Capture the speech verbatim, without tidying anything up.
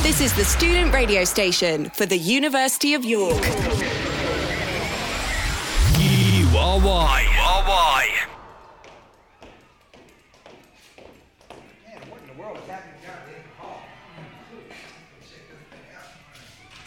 This is the student radio station for the University of York. You are why. You are why. Man, what in the world is happening down